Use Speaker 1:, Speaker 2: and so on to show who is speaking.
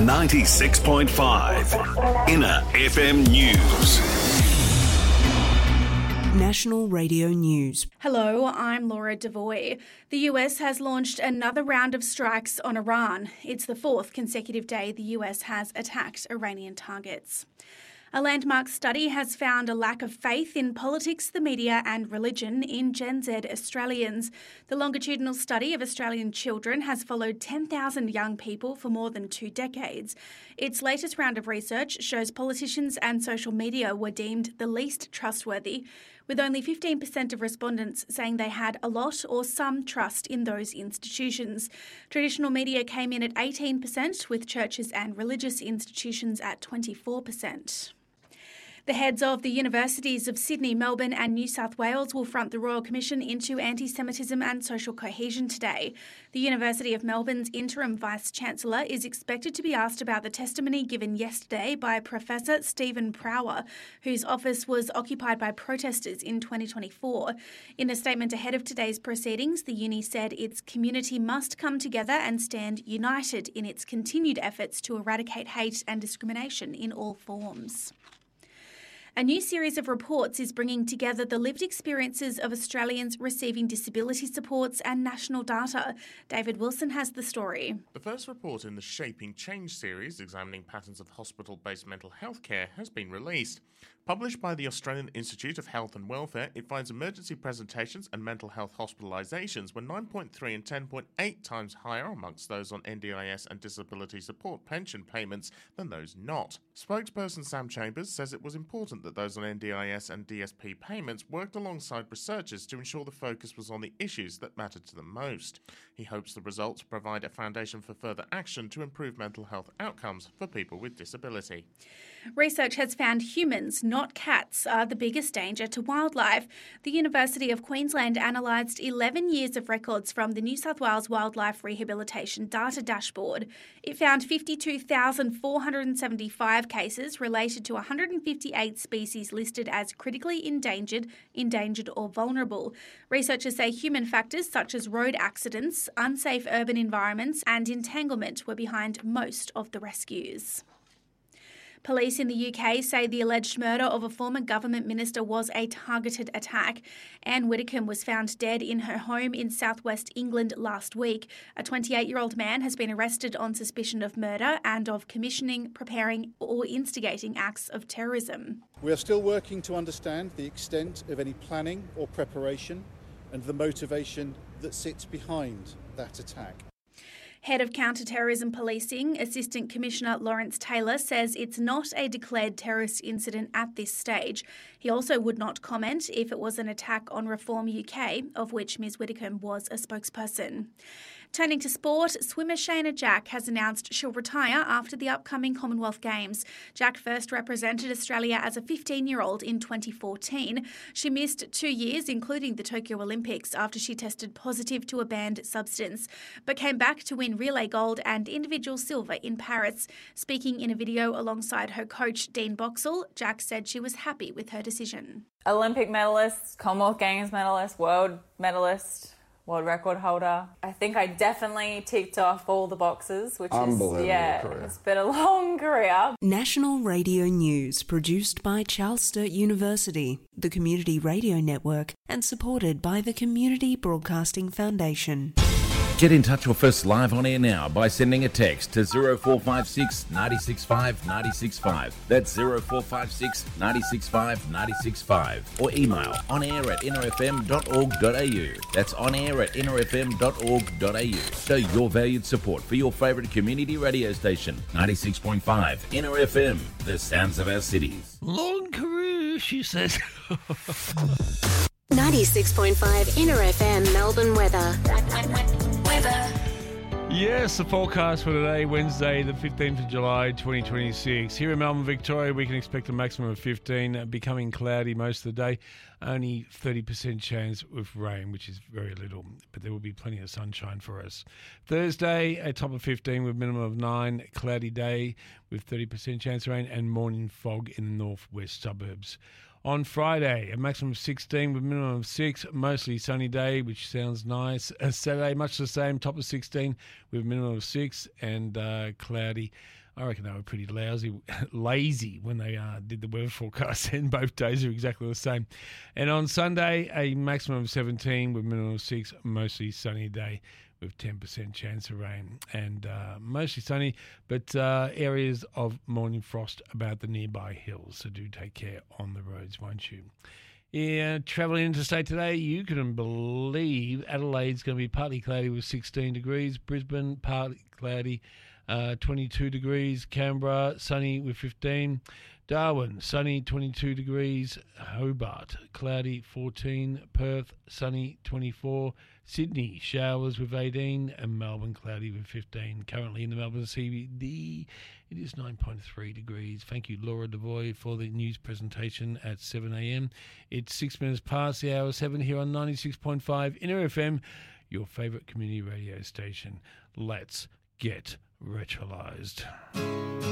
Speaker 1: 96.5 Inner FM News.
Speaker 2: National Radio News.
Speaker 3: Hello, I'm Laura Devoy. The US has launched another round of strikes on Iran. It's the fourth consecutive day the US has attacked Iranian targets. A landmark study has found a lack of faith in politics, the media and religion in Gen Z Australians. The longitudinal study of Australian children has followed 10,000 young people for more than 2 decades. Its latest round of research shows politicians and social media were deemed the least trustworthy, with only 15% of respondents saying they had a lot or some trust in those institutions. Traditional media came in at 18%, with churches and religious institutions at 24%. The heads of the universities of Sydney, Melbourne and New South Wales will front the Royal Commission into anti-Semitism and social cohesion today. The University of Melbourne's interim Vice-Chancellor is expected to be asked about the testimony given yesterday by Professor Stephen Prower, whose office was occupied by protesters in 2024. In a statement ahead of today's proceedings, the uni said its community must come together and stand united in its continued efforts to eradicate hate and discrimination in all forms. A new series of reports is bringing together the lived experiences of Australians receiving disability supports and national data. David Wilson has the story.
Speaker 4: The first report in the Shaping Change series, examining patterns of hospital-based mental health care, has been released. Published by the Australian Institute of Health and Welfare, it finds emergency presentations and mental health hospitalisations were 9.3 and 10.8 times higher amongst those on NDIS and disability support pension payments than those not. Spokesperson Sam Chambers says it was important that those on NDIS and DSP payments worked alongside researchers to ensure the focus was on the issues that mattered to them most. He hopes the results provide a foundation for further action to improve mental health outcomes for people with disability.
Speaker 3: Research has found humans, not cats, are the biggest danger to wildlife. The University of Queensland analysed 11 years of records from the New South Wales Wildlife Rehabilitation Data Dashboard. It found 52,475 cases related to 158 species listed as critically endangered, endangered or vulnerable. Researchers say human factors such as road accidents, unsafe urban environments and entanglement were behind most of the rescues. Police in the UK say the alleged murder of a former government minister was a targeted attack. Anne Widdecombe was found dead in her home in southwest England last week. A 28-year-old man has been arrested on suspicion of murder and of commissioning, preparing or instigating acts of terrorism.
Speaker 5: We are still working to understand the extent of any planning or preparation and the motivation that sits behind that attack.
Speaker 3: Head of Counter-Terrorism Policing, Assistant Commissioner Lawrence Taylor, says it's not a declared terrorist incident at this stage. He also would not comment if it was an attack on Reform UK, of which Ms Widdecombe was a spokesperson. Turning to sport, swimmer Shayna Jack has announced she'll retire after the upcoming Commonwealth Games. Jack first represented Australia as a 15-year-old in 2014. She missed 2 years, including the Tokyo Olympics, after she tested positive to a banned substance, but came back to win relay gold and individual silver in Paris. Speaking in a video alongside her coach, Dean Boxall, Jack said she was happy with her decision.
Speaker 6: Olympic medalist, Commonwealth Games medalist, world medalist, world record holder. I think I definitely ticked off all the boxes, which
Speaker 7: Unbelievable career.
Speaker 6: It's been a long career.
Speaker 2: National Radio News, produced by Charles Sturt University, the Community Radio Network, and supported by the Community Broadcasting Foundation.
Speaker 8: Get in touch with us live on air now by sending a text to 0456 965 965. That's 0456 965 965. Or email onair@nrfm.org.au. That's onair@nrfm.org.au. Show your valued support for your favourite community radio station. 96.5 NRFM, the sounds of our cities.
Speaker 9: Long career, she says.
Speaker 10: 96.5 Inner FM Melbourne weather.
Speaker 9: Yes, the forecast for today, Wednesday, the 15th of July, 2026. Here in Melbourne, Victoria, we can expect a maximum of 15, becoming cloudy most of the day. Only 30% chance of rain, which is very little, but there will be plenty of sunshine for us. Thursday, a top of 15 with minimum of 9, cloudy day with 30% chance of rain and morning fog in the northwest suburbs. On Friday, a maximum of 16 with minimum of 6, mostly sunny day, which sounds nice. Saturday, much the same, top of 16 with minimum of 6 and cloudy. I reckon they were pretty lazy when they did the weather forecast, and both days are exactly the same. And on Sunday, a maximum of 17 with minimum of 6, mostly sunny day with 10% chance of rain. And mostly sunny, but areas of morning frost about the nearby hills. So do take care on the roads, won't you? Yeah, travelling interstate today, you couldn't believe Adelaide's going to be partly cloudy with 16 degrees. Brisbane, partly cloudy, 22 degrees. Canberra, sunny with 15. Darwin, sunny, 22 degrees. Hobart, cloudy, 14. Perth, sunny, 24. Sydney, showers with 18. And Melbourne, cloudy with 15. Currently in the Melbourne CBD, it is 9.3 degrees. Thank you, Laura Devoy, for the news presentation at 7 a.m. It's 6 minutes past the hour 7 here on 96.5 Inner FM, your favourite community radio station. Let's get retrolised.